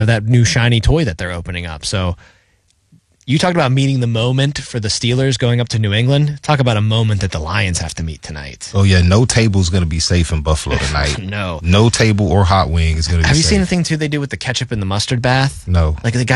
that new shiny toy that they're opening up. So you talked about meeting the moment for the Steelers going up to New England. Talk about a moment that the Lions have to meet tonight. Oh, yeah. No table's going to be safe in Buffalo tonight. No. No table or hot wing is going to be safe. Have you seen the thing, too, they do with the ketchup and the mustard bath? No. Like the guy